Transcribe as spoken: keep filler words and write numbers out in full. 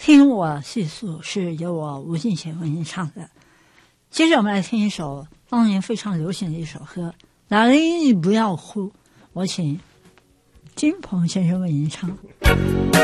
听我细诉是由我吴敬贤为您唱的。接着我们来听一首当年非常流行的一首歌，老林你不要哭，我请金鹏先生为您唱。